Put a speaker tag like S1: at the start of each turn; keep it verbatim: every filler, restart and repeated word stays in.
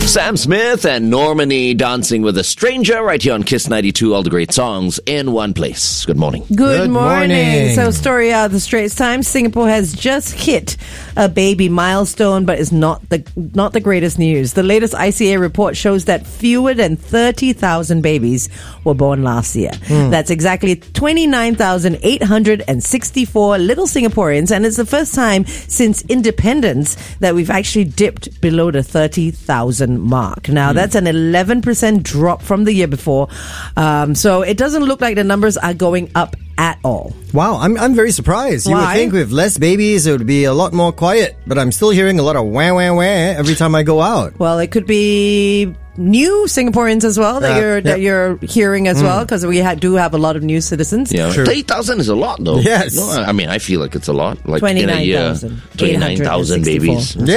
S1: Sam Smith and Normani dancing with a stranger right here on Kiss ninety-two. All the great songs in one place. Good morning.
S2: Good,
S3: Good
S2: morning.
S3: morning.
S2: So, story out of the Straits Times: Singapore has just hit a baby milestone, but it's not the not the greatest news. The latest I C A report shows that fewer than thirty thousand babies were born last year. Mm. That's exactly twenty-nine thousand eight hundred sixty-four little Singaporeans, and it's the first time since independence that we've actually dipped below the thirty thousand mark. Now, mm. that's an eleven percent drop from the year before. Um, so it doesn't look like the numbers are going up at all.
S3: Wow, I'm I'm very surprised. You
S2: Why?
S3: would think with less babies it would be a lot more quiet, but I'm still hearing a lot of wah wah wah every time I go out.
S2: Well, it could be new Singaporeans as well that
S3: Uh,
S2: you're that
S3: yep.
S2: you're hearing as mm. well, because we ha- do have a lot of new citizens.
S1: Yeah,
S3: Sure.
S1: thirty thousand is a lot, though.
S3: Yes.
S1: No, I mean, I feel like it's a lot. Like in a
S2: twenty-nine
S1: year,
S2: thousand.
S1: twenty-nine thousand babies.